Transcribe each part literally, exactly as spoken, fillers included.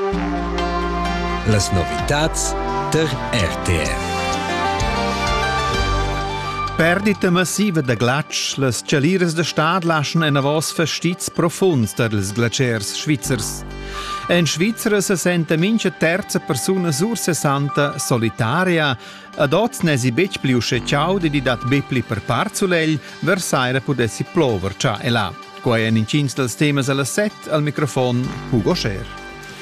Las novitats der R T R. Perdita massiva de glatsch, las cialires de stad laschen en avos fastits profunds der les glaciers schweizers. En Schweizer se sente mincha terza persona sur sessanta solitaria, ad oz nesi bec pliu ciao di dat bepli per parzulell, versaire pudessi plover cia e là. Quai en incins dels temas alla set, al microfon Hugo Scher.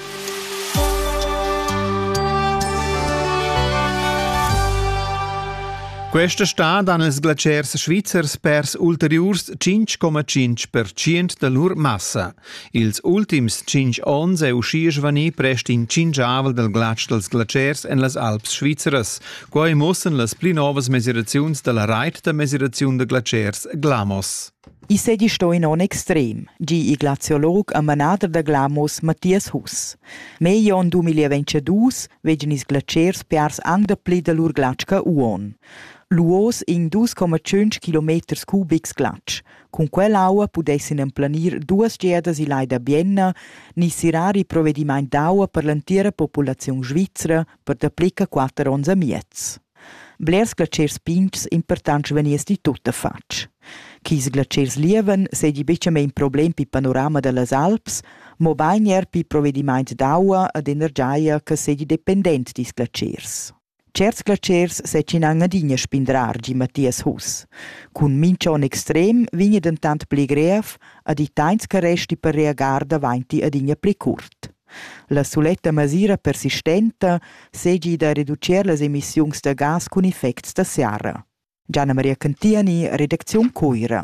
Questa stad han els glaciers schweizers pers ulteriurs cinque comma cinque per cento de lur massa. Ils ultims cinque ons è uscì svani prest in cingiavel del glatsch dels glaciers en las Alps schweizeres, quai mussen las pli novas mesuraziuns de la reit de mesuraziun de glaciers Glamos. I sedi sto in on extrem, gi i glaciolog a manader de Glamos Mattias Hus. Mei on duemilaventidus vegen is glaciers piars ang de pli de lur glatschka uon. Luos in due comma cinque chilometri cubics glatsch. Con quell'aua pudessin emplanir duas gedas i lai da Bienna, ni sirari provvediment d'aua per l'intera popolazione svizzera per da plica quattro onze miez. Blers glaciers pinchs importants venies di tutta fatg. Chis glaciers lieven sedi beccia me in problem pi panorama de las Alps, mo baigner pi provvediment d'aua ad energia che sedi dependent dis glaciers. Certs glaciers secin ang adina spindrar, gi Mattias Hus. Cun mincion extrem vigna dentant pli gref ad i tains che resti per reagar davanti adina pli curt. La suletta masira persistenta segi da reducer las emissiuns de gas cun effects de serra. Gianna Maria Cantiani, redazione Coira.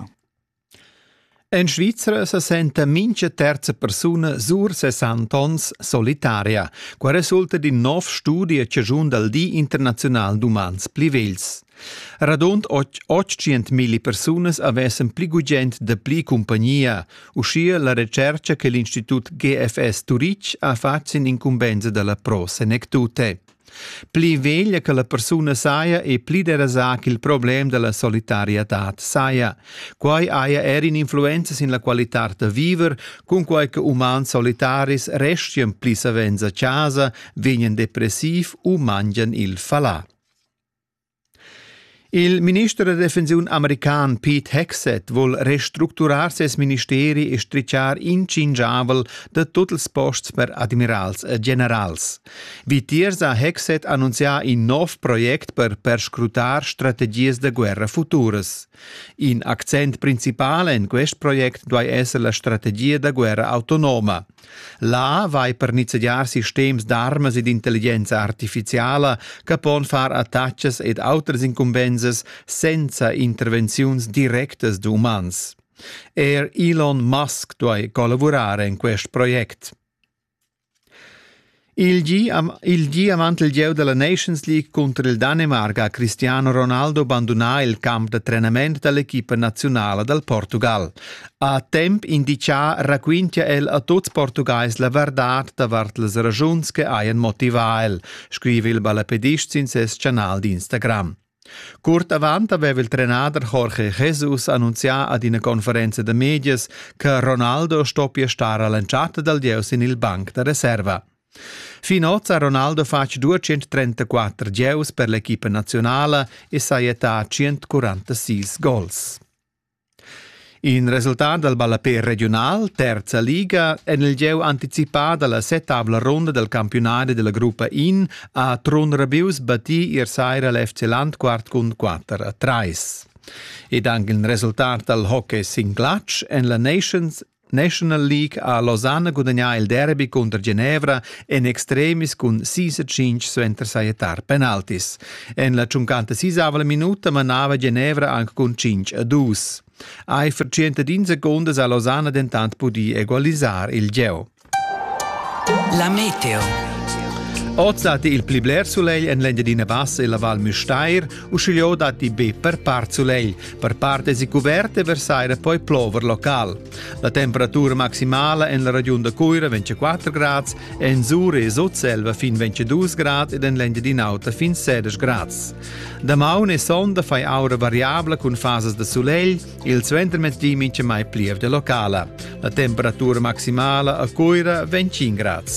En Schweizer se sente mincha terza persona sur sessanta ons solitaria, qua resulta di nov studi che giun dal Di Internazional d'Umans Plivels. Radont ottocento personas avessen pli gugent de pli compagnia, uscia la ricerca che l'Institut G F S Zurich ha fatto in incumbenza della Pro Senectute. Pli veglia che la persona saia e pli derasa che il problem della solitarietà saia. Quai aia erin influenzas in la qualità de viver, con quai che umans solitaris restien pli savenza casa, venien depressiv u mangian il falà. Il ministro della Defensione american Pete Hegseth vuol restrutturar ses ministeri e stricciar incingiavel de tutti ils posts per admirals e generals. Vitiers a Hegseth annunzia in nov project per perscrutar strategies de guerra futuras. In accent principale in quest project doi esser la strategia de guerra autonoma. Là vai per iniziar systems d'armas ed intelligenza artificiala che pon far attacches ed autres incumbenze senza intervenziuns directas d'umans. Er Elon Musk doi collaborare in quest project. Il G, am, il G amant il geu della Nations League contro il Danemarca, Cristiano Ronaldo abbandonà il camp de treinament dell'equipa nazionale del Portugal. A temp indicia racquintia el a tots portugais la verdad davart les ragiuns che haien motiva el, scrive il balapedist in ses canal di Instagram. Curt avant aveva il trenader Jorge Jesus annunzià ad una conferenza de medias che Ronaldo stoppia star all'enciata del Deus in il banc de reserva. Finozza Ronaldo fac duecentotrentaquattro geus per l'equipa nazionale e saietà centoquarantasei gols. In risultato del ballapè regional, terza liga, e nel geu anticipato alla settavla ronda del campionato della gruppa In, a Tronrabius battì ier saira l'F C Landquart con quattro a tre. Ed anche il risultato del hockey singlatsch e la Nations National League a Lausanne guadagnà il derby contro Ginevra in extremis con sei a cinque su intersaietà penaltis. In la cinquantaseiesava minuta manava Ginevra anche con cinque a due. Ai per centodin secondi a Lausanne dentant pudi egualizzare il geo. La meteo. Oggi dati il pli bler soleil en l'Engadina Bassa e la Val Müstair, uscilio dati B per part soleil, per parte si coverte versaire poi plover local. La temperatura maximale en la regione de Coira ventiquattro gradi, en Sur e Sotselva fin ventidue gradi ed en l'Engadina Auta fin sedici gradi. Da maun e sonda fai aura variabile con fases de soleil, il suentermetdi mince mai pliev de locala. La temperatura maximale a Coira venticinque gradi.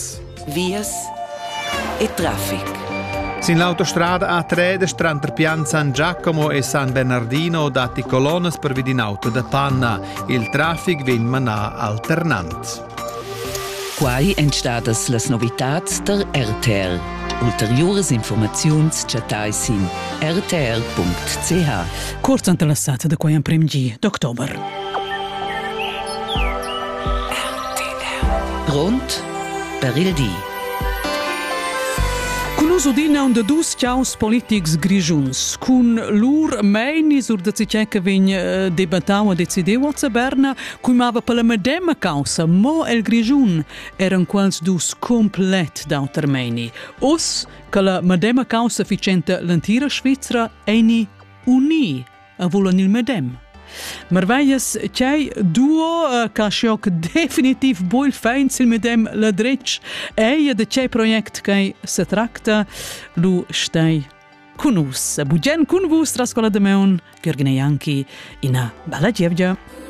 vias e traffic. Sin l'autostrada A tre tra Pian San Giacomo e San Bernardino dati colonnes per vidinauto da panna. Il traffic vin manà alternant. Quai entstadas las novitats der R T R. Ulteriores informaziuns chatai sin r t r punct c h. Kurz interessata da quai in prim gi d'october. Pronto per il dì. Con uso di un de dus chaus politics grigiuns, con lur meini sur da ciche che vegn uh, debattau a decideu a Berna, cui mava per la medema causa, mo el grigiun eran quals dus complet d'auter meini. Os che la medema causa ficenta l'antira Svizzera eni uni a volan il medem. Marveias c'è duo uh, ca scioc definitiv buil fein sil medem la dretsch e de c'è project che se tracta lu stai con us. Bugen con vus trascola de meun, che organei anche in a bella gievgia.